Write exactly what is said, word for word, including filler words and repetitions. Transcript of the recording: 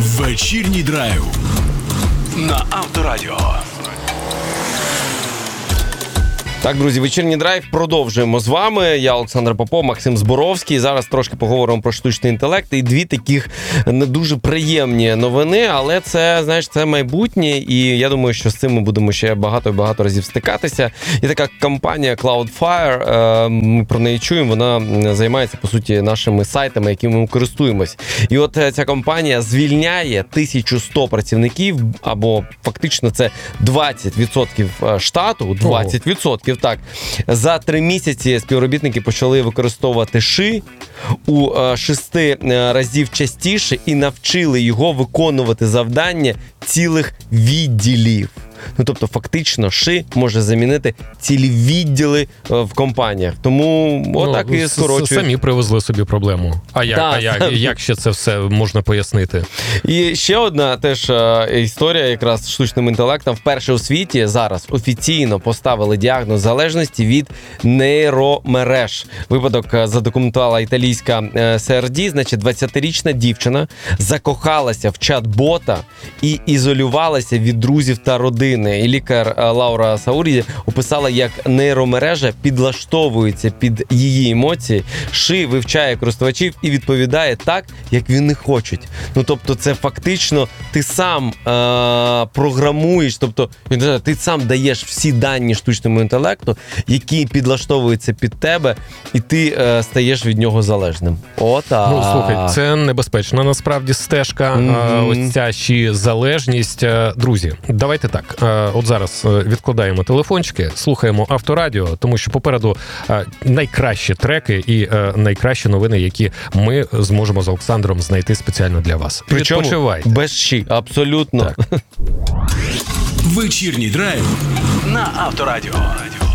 Вечірній драйв на Авторадіо. Так, друзі, вечірній драйв продовжуємо з вами. Я Олександр Попов, Максим Зборовський. Зараз трошки поговоримо про штучний інтелект. І дві таких не дуже приємні новини, але це, знаєш, це майбутнє. І я думаю, що з цим ми будемо ще багато-багато разів стикатися. І така компанія Cloudflare, ми про неї чуємо, вона займається, по суті, нашими сайтами, якими ми користуємось. І от ця компанія звільняє тисячу сто працівників, або фактично це двадцять відсотків штату, двадцять відсотків. Так, за три місяці співробітники почали використовувати ши у шести разів частіше і навчили його виконувати завдання цілих відділів. Ну, тобто, фактично, ши може замінити цілі відділи в компаніях. Тому отак ну, і скорочують. Самі привезли собі проблему. А як, а як, як ще це все можна пояснити? І ще одна теж історія якраз з штучним інтелектом. Вперше у світі зараз офіційно поставили діагноз залежності від нейромереж. Випадок задокументувала італійська Сі Ар Ді. Значить, двадцятирічна дівчина закохалася в чат-бота і ізолювалася від друзів та родини. І лікар Лаура Саурі описала, як нейромережа підлаштовується під її емоції, ши вивчає користувачів і відповідає так, як вони хочуть. Ну, тобто, це фактично ти сам е- програмуєш, тобто ти сам даєш всі дані штучному інтелекту, які підлаштовуються під тебе, і ти е- стаєш від нього залежним. Отак. Ну, слухай, це небезпечна насправді стежка, mm-hmm. ось ця ще залежність. Друзі, давайте так. От зараз відкладаємо телефончики, слухаємо Авторадіо, тому що попереду найкращі треки і найкращі новини, які ми зможемо з Олександром знайти спеціально для вас. Причому відпочивайте. Без щі, абсолютно. Так. Вечірній драйв на Авторадіо.